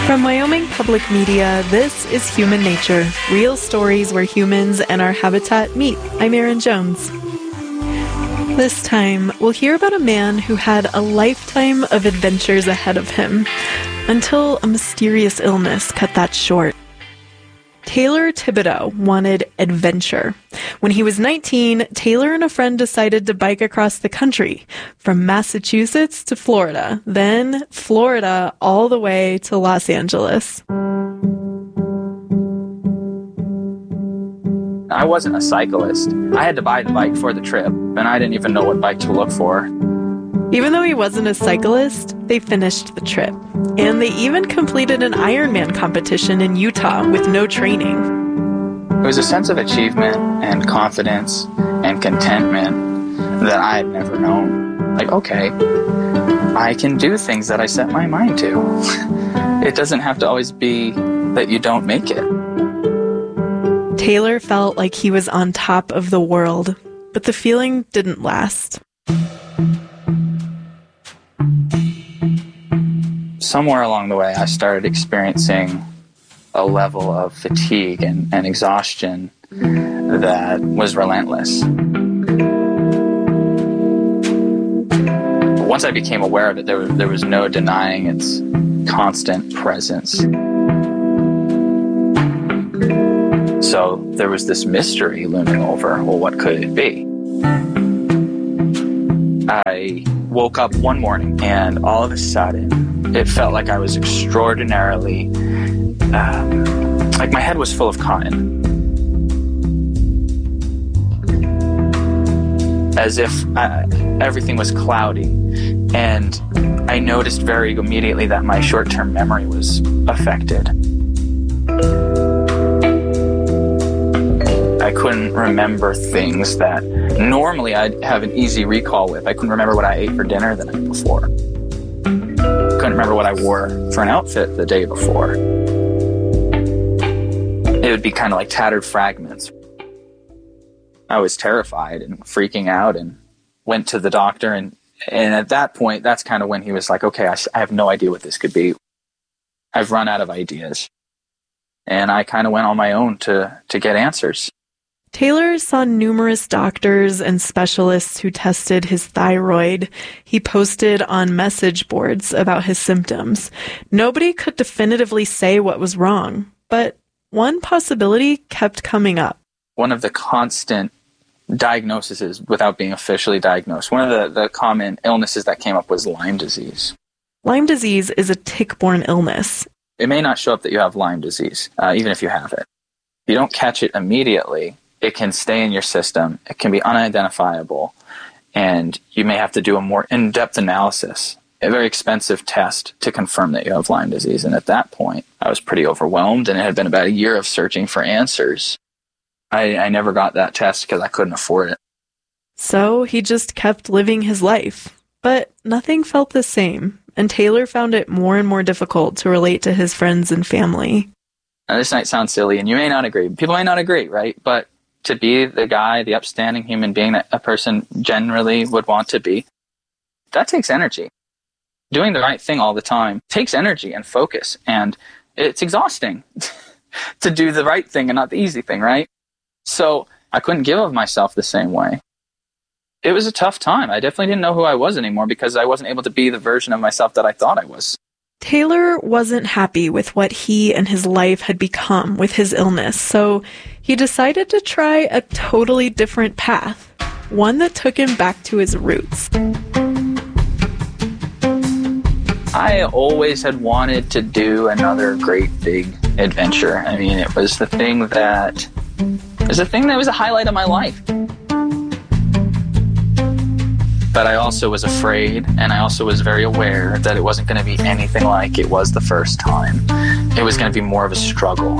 From Wyoming Public Media, this is Human Nature, real stories where humans and our habitat meet. I'm Erin Jones. This time, we'll hear about a man who had a lifetime of adventures ahead of him, until a mysterious illness cut that short. Taylor Thibodeau wanted adventure. When he was 19, Taylor and a friend decided to bike across the country, from Massachusetts to Florida, then Florida all the way to Los Angeles. I wasn't a cyclist. I had to buy the bike for the trip, and I didn't even know what bike to look for. Even though he wasn't a cyclist, they finished the trip. And they even completed an Ironman competition in Utah with no training. It was a sense of achievement and confidence and contentment that I had never known. Like, okay, I can do things that I set my mind to. It doesn't have to always be that you don't make it. Taylor felt like he was on top of the world, but the feeling didn't last. Somewhere along the way, I started experiencing a level of fatigue and exhaustion that was relentless. Once I became aware of it, there was no denying its constant presence. So there was this mystery looming over. Well, what could it be? I woke up one morning and all of a sudden it felt like I was extraordinarily, like my head was full of cotton. As if everything was cloudy. And I noticed very immediately that my short-term memory was affected. I couldn't remember things that normally I'd have an easy recall with. I couldn't remember what I ate for dinner the night before. Couldn't remember what I wore for an outfit the day before. It would be kind of like tattered fragments. I was terrified and freaking out and went to the doctor. And at that point, that's kind of when he was like, okay, I have no idea what this could be. I've run out of ideas. And I kind of went on my own to get answers. Taylor saw numerous doctors and specialists who tested his thyroid. He posted on message boards about his symptoms. Nobody could definitively say what was wrong, but one possibility kept coming up. One of the constant diagnoses without being officially diagnosed, one of the common illnesses that came up was Lyme disease. Lyme disease is a tick-borne illness. It may not show up that you have Lyme disease, even if you have it. If you don't catch it immediately, it can stay in your system. It can be unidentifiable, and you may have to do a more in-depth analysis, a very expensive test to confirm that you have Lyme disease. And at that point, I was pretty overwhelmed, and it had been about a year of searching for answers. I never got that test because I couldn't afford it. So he just kept living his life. But nothing felt the same, and Taylor found it more and more difficult to relate to his friends and family. Now, this might sound silly, and you may not agree. People may not agree, right? But to be the guy, the upstanding human being that a person generally would want to be, that takes energy. Doing the right thing all the time takes energy and focus, and it's exhausting to do the right thing and not the easy thing, right? So I couldn't give of myself the same way. It was a tough time. I definitely didn't know who I was anymore because I wasn't able to be the version of myself that I thought I was. Taylor wasn't happy with what he and his life had become with his illness, so he decided to try a totally different path, one that took him back to his roots. I always had wanted to do another great big adventure. I mean, it was the thing that was a highlight of my life. But I also was afraid, and I also was very aware that it wasn't going to be anything like it was the first time. It was going to be more of a struggle.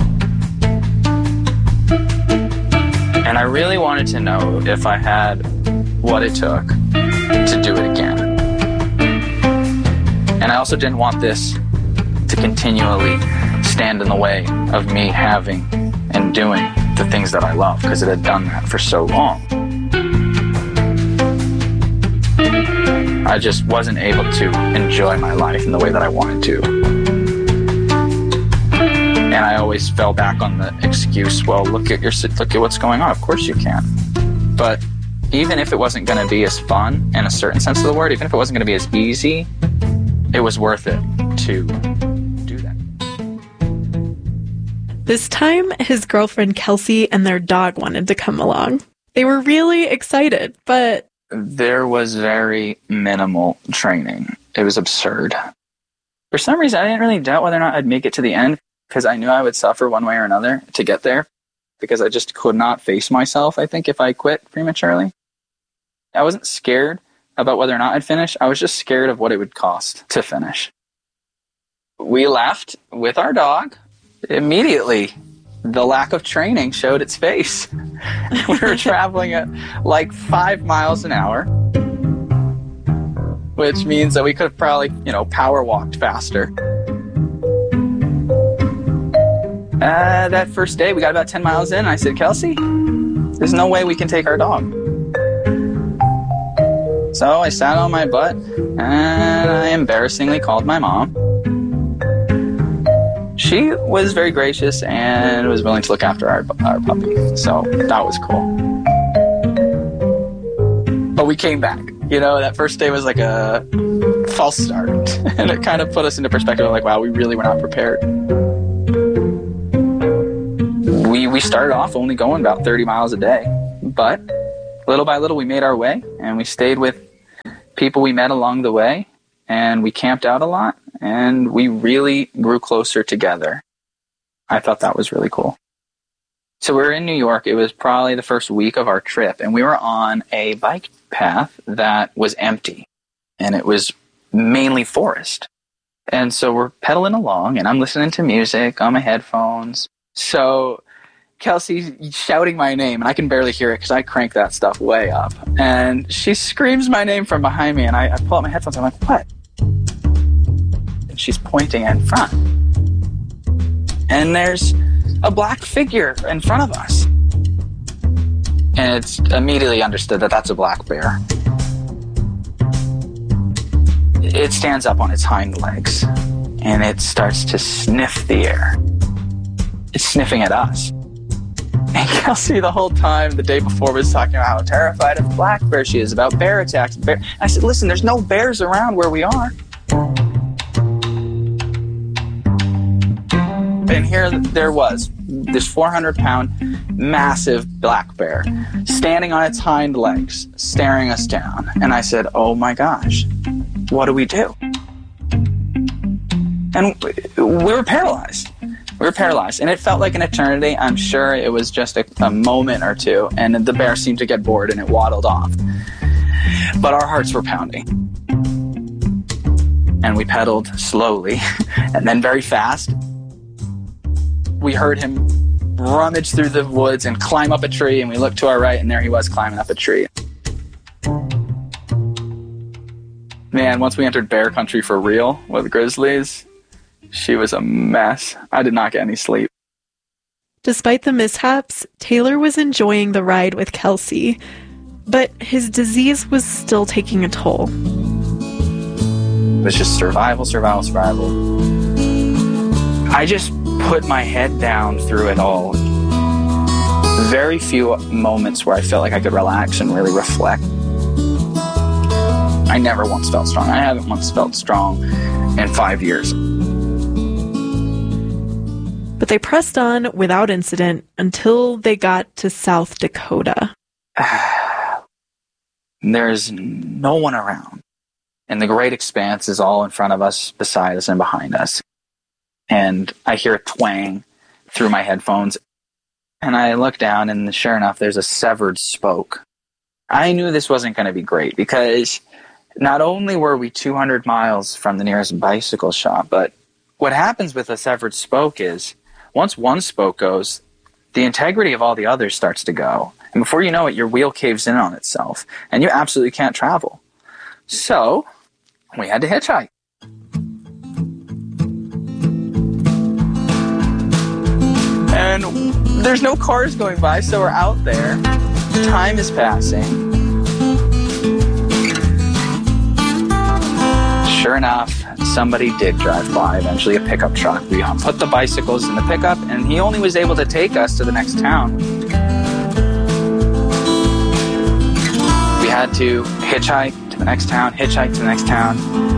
And I really wanted to know if I had what it took to do it again. And I also didn't want this to continually stand in the way of me having and doing the things that I love, because it had done that for so long. I just wasn't able to enjoy my life in the way that I wanted to. And I always fell back on the excuse, well, look at what's going on. Of course you can. But even if it wasn't going to be as fun in a certain sense of the word, even if it wasn't going to be as easy, it was worth it to do that. This time, his girlfriend Kelsey and their dog wanted to come along. They were really excited, but there was very minimal training. It was absurd. For some reason, I didn't really doubt whether or not I'd make it to the end, because I knew I would suffer one way or another to get there, because I just could not face myself, I think, if I quit prematurely. I wasn't scared about whether or not I'd finish. I was just scared of what it would cost to finish. We left with our dog. Immediately, the lack of training showed its face. We were traveling at like 5 miles an hour, which means that we could have probably, power walked faster. That first day, we got about 10 miles in, and I said, Kelsey, there's no way we can take our dog. So I sat on my butt, and I embarrassingly called my mom. She was very gracious and was willing to look after our puppy, so that was cool. But we came back. That first day was like a false start, and it kind of put us into perspective of like, wow, we really were not prepared. We started off only going about 30 miles a day, but little by little we made our way, and we stayed with people we met along the way, and we camped out a lot, and we really grew closer together. I thought that was really cool. So we were in New York. It was probably the first week of our trip, and we were on a bike path that was empty, and it was mainly forest. And so we're pedaling along, and I'm listening to music on my headphones. So Kelsey's shouting my name, and I can barely hear it because I crank that stuff way up. And she screams my name from behind me, and I pull out my headphones. I'm like, what? And she's pointing in front. And there's a black figure in front of us. And it's immediately understood that that's a black bear. It stands up on its hind legs, and it starts to sniff the air. It's sniffing at us. And Kelsey, the whole time, the day before, was talking about how terrified of black bear she is, about bear attacks. I said, listen, there's no bears around where we are. And here there was this 400-pound massive black bear standing on its hind legs, staring us down. And I said, oh my gosh, what do we do? And we were paralyzed. We were paralyzed, and it felt like an eternity. I'm sure it was just a moment or two, and the bear seemed to get bored, and it waddled off. But our hearts were pounding. And we pedaled slowly, and then very fast. We heard him rummage through the woods and climb up a tree, and we looked to our right, and there he was climbing up a tree. Man, once we entered bear country for real with grizzlies, she was a mess. I did not get any sleep. Despite the mishaps, Taylor was enjoying the ride with Kelsey, but his disease was still taking a toll. It was just survival. I just put my head down through it all. Very few moments where I felt like I could relax and really reflect. I never once felt strong. I haven't once felt strong in 5 years. But they pressed on without incident until they got to South Dakota. There's no one around. And the great expanse is all in front of us, beside us, and behind us. And I hear a twang through my headphones. And I look down, and sure enough, there's a severed spoke. I knew this wasn't going to be great, because not only were we 200 miles from the nearest bicycle shop, but what happens with a severed spoke is, once one spoke goes, the integrity of all the others starts to go. And before you know it, your wheel caves in on itself, and you absolutely can't travel. So we had to hitchhike. And there's no cars going by, so we're out there. Time is passing. Sure enough, somebody did drive by, eventually a pickup truck. We put the bicycles in the pickup, and he only was able to take us to the next town. We had to hitchhike to the next town, hitchhike to the next town.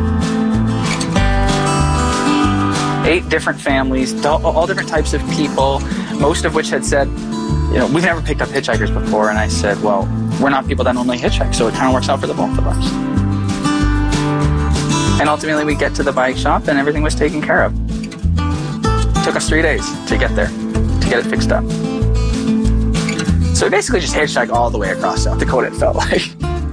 8 different families, all different types of people, most of which had said, we've never picked up hitchhikers before. And I said, well, we're not people that normally hitchhike, so it kind of works out for the both of us. And ultimately we get to the bike shop and everything was taken care of. It took us 3 days to get there, to get it fixed up. So we basically just hitchhiked all the way across South Dakota, it felt like.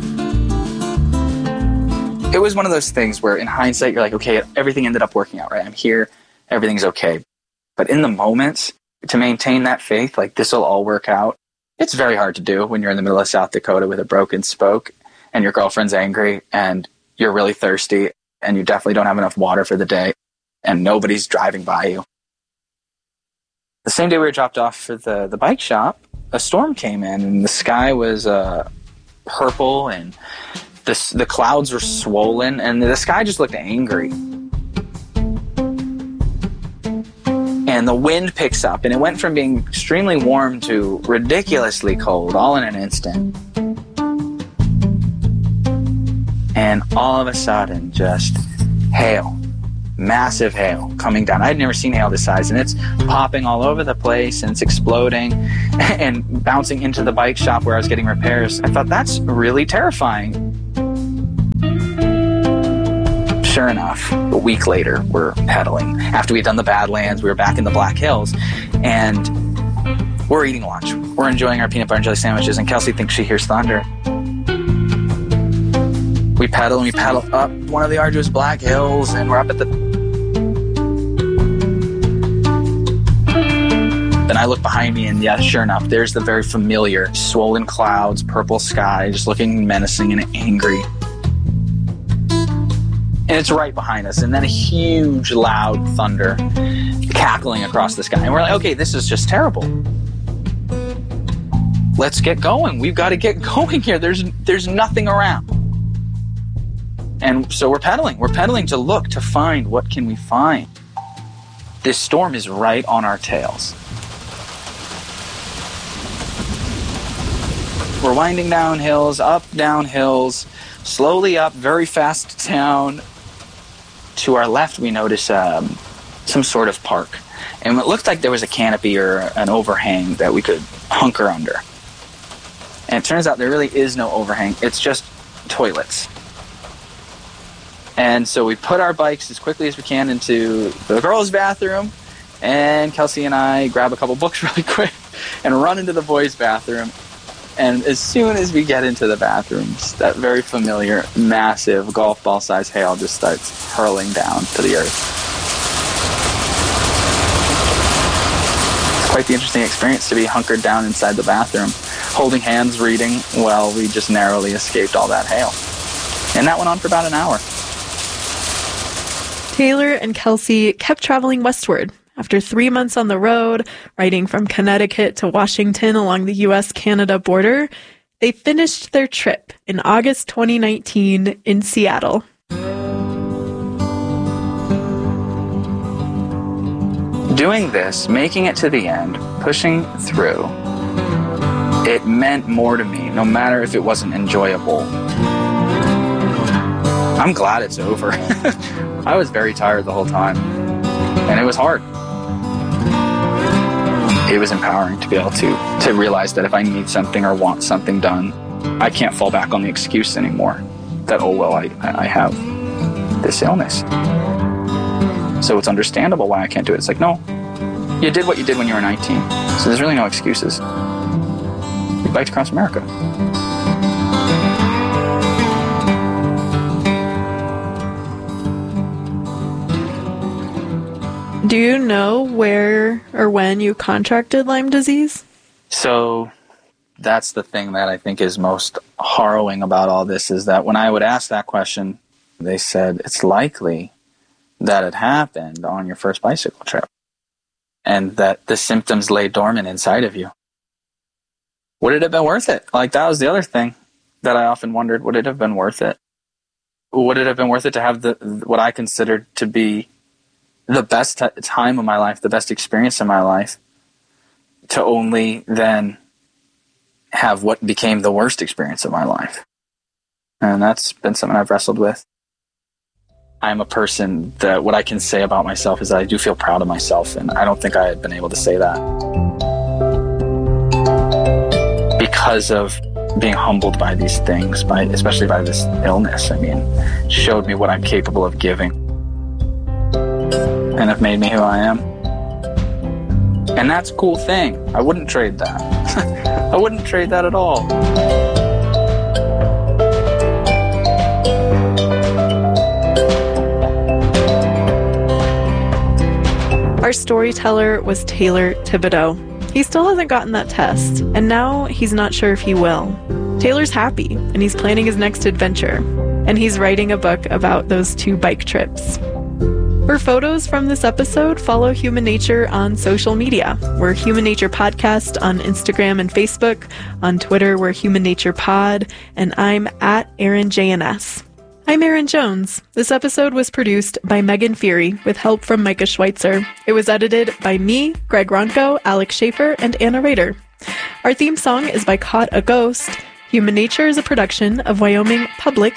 It was one of those things where in hindsight, you're like, okay, everything ended up working out, right? I'm here, everything's okay. But in the moments, to maintain that faith, like this will all work out, it's very hard to do when you're in the middle of South Dakota with a broken spoke and your girlfriend's angry and you're really thirsty and you definitely don't have enough water for the day and nobody's driving by you. The same day we were dropped off for the bike shop, a storm came in and the sky was purple and the clouds were swollen and the sky just looked angry. And the wind picks up and it went from being extremely warm to ridiculously cold all in an instant. And all of a sudden, just hail, massive hail coming down. I'd never seen hail this size, and it's popping all over the place and it's exploding and bouncing into the bike shop where I was getting repairs. I thought, that's really terrifying. Sure enough, a week later, we're pedaling. After we'd done the Badlands, we were back in the Black Hills, and we're eating lunch. We're enjoying our peanut butter and jelly sandwiches, and Kelsey thinks she hears thunder. We pedal, and we pedal up one of the arduous Black Hills, and we're up at the... Then I look behind me, and yeah, sure enough, there's the very familiar swollen clouds, purple sky, just looking menacing and angry. And it's right behind us. And then a huge, loud thunder cackling across the sky. And we're like, okay, this is just terrible. Let's get going. We've got to get going here. There's nothing around. And so we're pedaling. We're pedaling to look, to find what can we find. This storm is right on our tails. We're winding down hills, up down hills, slowly up, very fast down. To our left, we notice some sort of park. And it looked like there was a canopy or an overhang that we could hunker under. And it turns out there really is no overhang. It's just toilets. And so we put our bikes as quickly as we can into the girls' bathroom. And Kelsey and I grab a couple books really quick and run into the boys' bathroom. And as soon as we get into the bathrooms, that very familiar, massive golf ball-sized hail just starts hurling down to the earth. It's quite the interesting experience to be hunkered down inside the bathroom, holding hands, reading, while we just narrowly escaped all that hail. And that went on for about an hour. Taylor and Kelsey kept traveling westward. After 3 months on the road, riding from Connecticut to Washington along the U.S.-Canada border, they finished their trip in August 2019 in Seattle. Doing this, making it to the end, pushing through, it meant more to me, no matter if it wasn't enjoyable. I'm glad it's over. I was very tired the whole time, and it was hard. It was empowering to be able to realize that if I need something or want something done, I can't fall back on the excuse anymore that, oh, well, I have this illness. So it's understandable why I can't do it. It's like, no, you did what you did when you were 19. So there's really no excuses. We biked across America. Do you know where or when you contracted Lyme disease? So that's the thing that I think is most harrowing about all this, is that when I would ask that question, they said it's likely that it happened on your first bicycle trip and that the symptoms lay dormant inside of you. Would it have been worth it? Like, that was the other thing that I often wondered. Would it have been worth it? would it have been worth it to have what I considered to be the best time of my life, the best experience of my life, to only then have what became the worst experience of my life? And that's been something I've wrestled with. I'm a person that what I can say about myself is that I do feel proud of myself, and I don't think I had been able to say that because of being humbled by these things, especially by this illness. I mean, it showed me what I'm capable of giving, and it made me who I am. And that's a cool thing. I wouldn't trade that. I wouldn't trade that at all. Our storyteller was Taylor Thibodeau. He still hasn't gotten that test, and now he's not sure if he will. Taylor's happy, and he's planning his next adventure, and he's writing a book about those 2 bike trips. For photos from this episode, follow Human Nature on social media. We're Human Nature Podcast on Instagram and Facebook. On Twitter, we're Human Nature Pod, and I'm at Erin JNS. I'm Erin Jones. This episode was produced by Megan Fury with help from Micah Schweitzer. It was edited by me, Greg Ronco, Alex Schaefer, and Anna Rader. Our theme song is by Caught a Ghost. Human Nature is a production of Wyoming Public